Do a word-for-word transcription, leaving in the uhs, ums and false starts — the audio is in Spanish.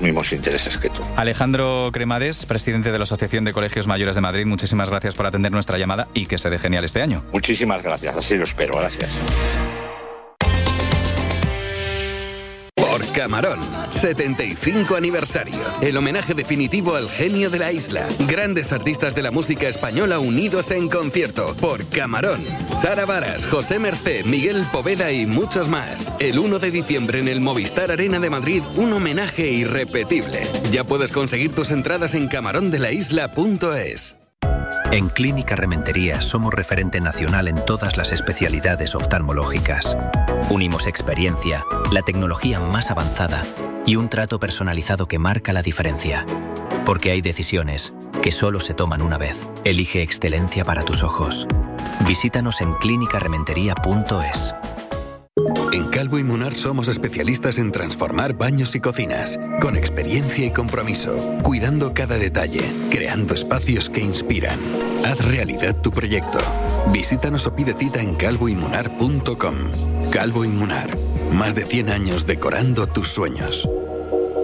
mismos intereses que tú. Alejandro Cremades, presidente de la Asociación de Colegios Mayores de Madrid, muchísimas gracias por atender nuestra llamada y que se dé genial este año. Muchísimas gracias, así lo espero, gracias. Por Camarón, setenta y cinco aniversario. El homenaje definitivo al genio de la isla. Grandes artistas de la música española unidos en concierto. Por Camarón. Sara Varas, José Mercé, Miguel Poveda y muchos más. El uno de diciembre en el Movistar Arena de Madrid, un homenaje irrepetible. Ya puedes conseguir tus entradas en camarón de la isla punto es. En Clínica Rementería somos referente nacional en todas las especialidades oftalmológicas. Unimos experiencia, la tecnología más avanzada y un trato personalizado que marca la diferencia. Porque hay decisiones que solo se toman una vez. Elige excelencia para tus ojos. Visítanos en clínica rementería punto es. En Calvo y Munar somos especialistas en transformar baños y cocinas, con experiencia y compromiso, cuidando cada detalle, creando espacios que inspiran. Haz realidad tu proyecto. Visítanos o pide cita en calvo y munar punto com. Calvo y Munar, más de cien años decorando tus sueños.